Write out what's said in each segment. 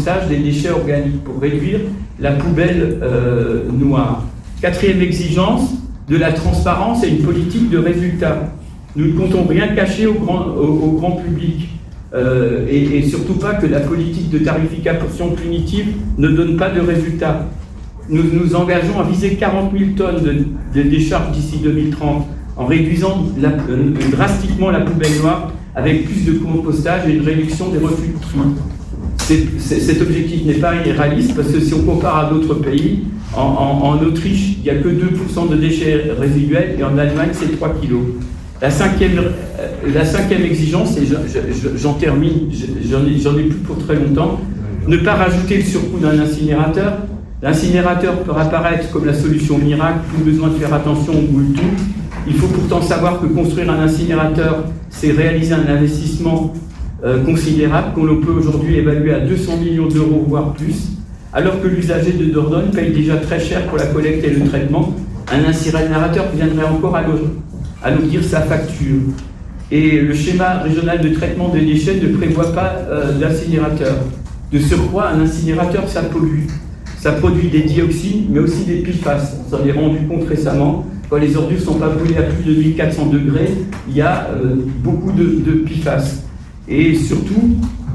compostage des déchets organiques pour réduire la poubelle noire. Quatrième exigence, de la transparence et une politique de résultat. Nous ne comptons rien cacher au grand public. Et surtout pas que la politique de tarification punitive ne donne pas de résultats. Nous nous engageons à viser 40 000 tonnes de décharges d'ici 2030 en réduisant drastiquement la poubelle noire avec plus de compostage et une réduction des refus de tri. Cet objectif n'est pas irréaliste parce que si on compare à d'autres pays, en Autriche, il n'y a que 2% de déchets résiduels et en Allemagne, c'est 3 kilos. La cinquième exigence, et j'en termine, j'en ai plus pour très longtemps, ne pas rajouter le surcoût d'un incinérateur. L'incinérateur peut apparaître comme la solution miracle, plus besoin de faire attention au bout de tout. Il faut pourtant savoir que construire un incinérateur, c'est réaliser un investissement considérable qu'on peut aujourd'hui évaluer à 200 millions d'euros, voire plus, alors que l'usager de Dordogne paye déjà très cher pour la collecte et le traitement. Un incinérateur viendrait encore alourdir sa facture. Et le schéma régional de traitement des déchets ne prévoit pas d'incinérateur. De surcroît, un incinérateur, ça pollue. Ça produit des dioxines, mais aussi des PFAS. On s'en est rendu compte récemment. Quand les ordures ne sont pas brûlées à plus de 1400 degrés, il y a beaucoup de PFAS. Et surtout,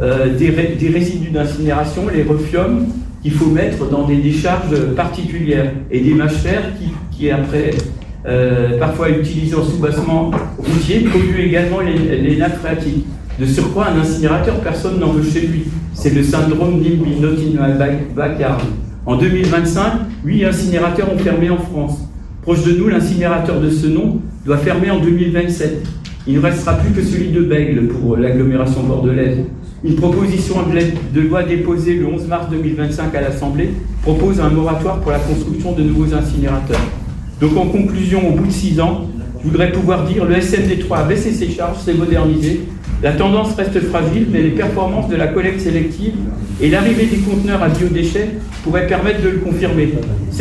des résidus d'incinération, les refiums, qu'il faut mettre dans des décharges particulières. Et des mâchères qui après, parfois utilisées en soubassement routier, polluent également les nappes phréatiques. De surcroît, un incinérateur, personne n'en veut chez lui. C'est le syndrome NIMBY, Not in my backyard. En 2025, 8 incinérateurs ont fermé en France. Proche de nous, l'incinérateur de ce nom doit fermer en 2027. Il ne restera plus que celui de Bègles pour l'agglomération bordelaise. Une proposition de loi déposée le 11 mars 2025 à l'Assemblée propose un moratoire pour la construction de nouveaux incinérateurs. Donc en conclusion, au bout de 6 ans, je voudrais pouvoir dire le SMD3 a baissé ses charges, s'est modernisé. La tendance reste fragile, mais les performances de la collecte sélective et l'arrivée des conteneurs à biodéchets pourraient permettre de le confirmer.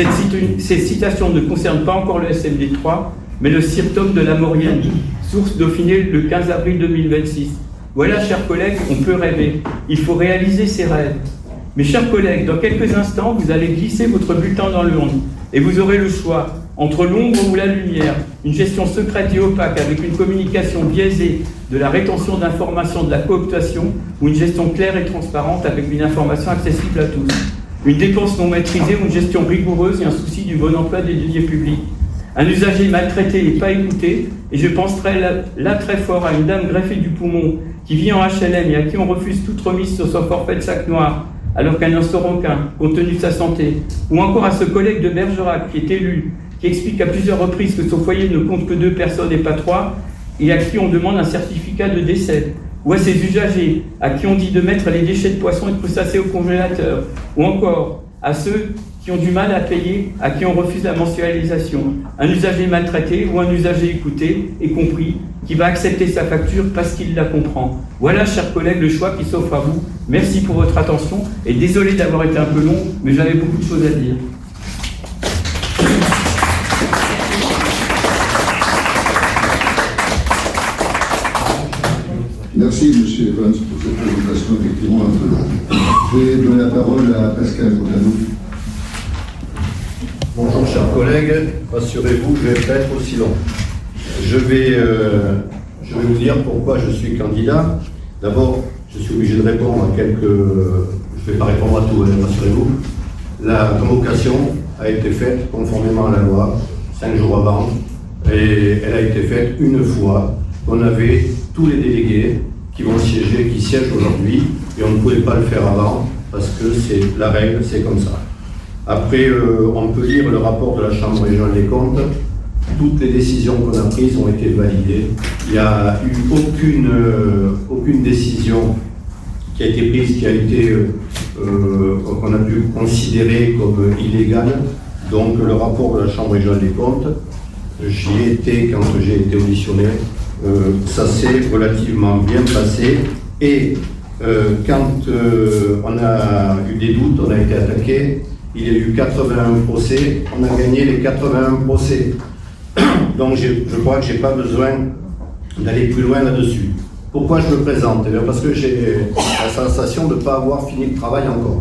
Ces citations ne concernent pas encore le SMD3, mais le CIRTOM de la Maurienne, source Dauphiné le 15 avril 2026. Voilà, chers collègues, on peut rêver. Il faut réaliser ses rêves. Mes chers collègues, dans quelques instants, vous allez glisser votre bulletin dans l'urne et vous aurez le choix entre l'ombre ou la lumière, une gestion secrète et opaque avec une communication biaisée de la rétention d'informations de la cooptation ou une gestion claire et transparente avec une information accessible à tous. Une dépense non maîtrisée ou une gestion rigoureuse et un souci du bon emploi des deniers publics. Un usager maltraité et pas écouté, et je penserai là très fort à une dame greffée du poumon qui vit en HLM et à qui on refuse toute remise sur son forfait de sac noir, alors qu'elle n'en saura aucun, compte tenu de sa santé. Ou encore à ce collègue de Bergerac qui est élu, qui explique à plusieurs reprises que son foyer ne compte que 2 personnes et pas 3, et à qui on demande un certificat de décès. Ou à ces usagers, à qui on dit de mettre les déchets de poisson et de crustacés au congélateur. Ou encore à ceux qui ont du mal à payer, à qui on refuse la mensualisation. Un usager maltraité ou un usager écouté et compris, qui va accepter sa facture parce qu'il la comprend. Voilà, chers collègues, le choix qui s'offre à vous. Merci pour votre attention et désolé d'avoir été un peu long, mais j'avais beaucoup de choses à dire. Merci, M. Evans, pour cette présentation effectivement un peu longue. Je vais donner la parole à Pascal Cotanou. Bonjour, chers collègues. Rassurez-vous, je ne vais pas être aussi long. Je vais vous dire pourquoi je suis candidat. D'abord, je suis obligé de répondre à quelques... Je ne vais pas répondre à tout, rassurez-vous. La convocation a été faite conformément à la loi, 5 jours avant, et elle a été faite une fois. On avait tous les délégués qui siègent aujourd'hui, et on ne pouvait pas le faire avant, parce que c'est la règle, c'est comme ça. Après, on peut lire le rapport de la Chambre régionale des comptes. Toutes les décisions qu'on a prises ont été validées. Il n'y a eu aucune décision qui a été prise, qui a été qu'on a pu considérer comme illégale. Donc le rapport de la Chambre régionale des comptes, j'y ai été quand j'ai été auditionné. Ça s'est relativement bien passé. Et quand on a eu des doutes, on a été attaqué. Il y a eu 81 procès, on a gagné les 81 procès. Donc je crois que je n'ai pas besoin d'aller plus loin là-dessus. Pourquoi je me présente? Parce que j'ai la sensation de ne pas avoir fini le travail encore.